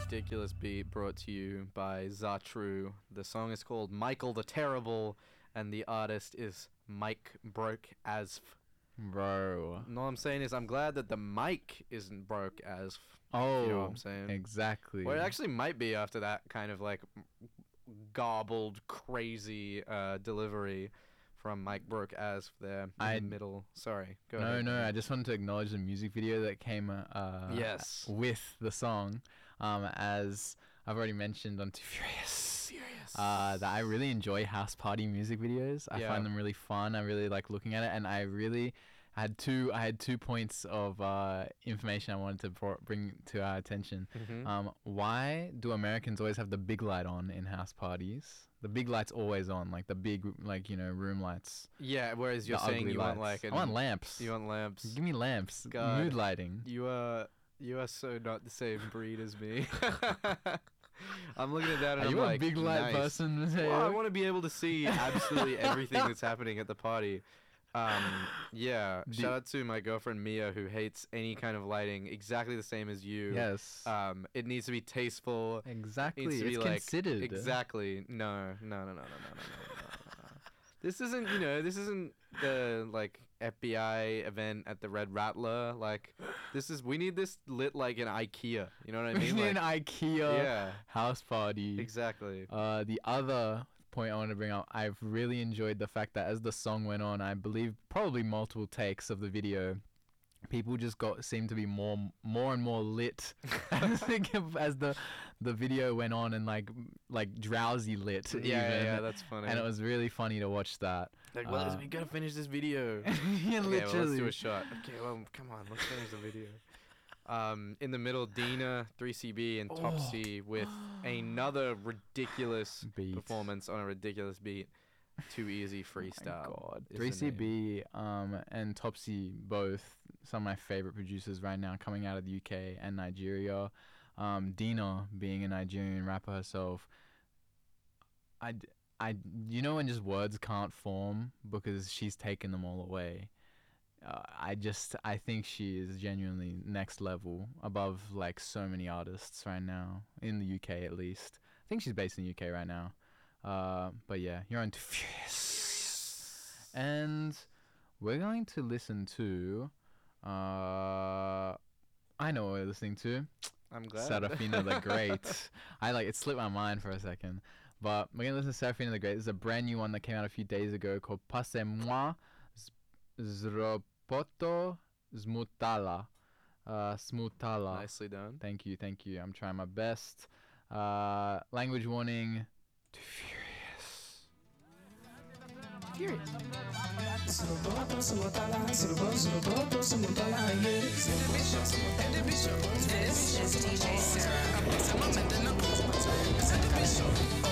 ridiculous beat brought to you by Zatru. The song is called Michael the Terrible, and the artist is Mike Broke Asf. Bro. And all I'm saying is I'm glad that the mic isn't broke as. Oh, You know what I'm saying? exactly. Well, it actually might be after that kind of like garbled, crazy delivery from Mike Broke Asf there in the middle. Sorry, go ahead. No, I just wanted to acknowledge the music video that came Yes. with the song. As I've already mentioned on Too Furious, that I really enjoy house party music videos. I find them really fun. I really like looking at it, and I had two points of information I wanted to bring to our attention. Why do Americans always have the big light on in house parties? The big light's always on, like the big, room lights. Yeah, whereas you're saying you want like I want lamps. You want lamps. Give me lamps. God. Mood lighting. You are so not the same breed as me. I'm looking at that and Are I'm you like, a big light nice. person, Mateo? Well, I want to be able to see absolutely everything that's happening at the party. Shout out to my girlfriend Mia, who hates any kind of lighting exactly the same as you. Yes. It needs to be tasteful. Exactly. It needs to be It's considered. Exactly. No. This isn't the like FBI event at the Red Rattler. Like, we need this lit like an IKEA. You know what I mean? We need like, an IKEA house party. Exactly. The other point I want to bring up, I've really enjoyed the fact that as the song went on, I believe probably multiple takes of the video, people just seemed to be more and more lit as the video went on, and like drowsy lit. Yeah, that's funny. And it was really funny to watch that. Like, well, we gotta finish this video. Yeah, literally. Okay, well, let's do a shot. Okay, well, come on, let's finish the video. In the middle, Dina, 3CB, and Topsy with another ridiculous performance on a ridiculous beat. Too Easy freestyle. Oh my God. 3CB and Topsy, both some of my favorite producers right now, coming out of the UK and Nigeria. Dina, being a Nigerian rapper herself, you know when just words can't form because she's taken them all away. I think she is genuinely next level, above like so many artists right now in the UK at least. I think she's based in the UK right now. But yeah, you're on Too Furious, and we're going to listen to. I know what we're listening to. I'm glad. Serafina the Great. It slipped my mind for a second, but we're gonna listen to Serafina the Great. This is a brand new one that came out a few days ago called Passez-moi Zropoto Smutala. Smutala. Nicely done. Thank you. I'm trying my best. Language warning. Too Furious. This is DJ Sarah.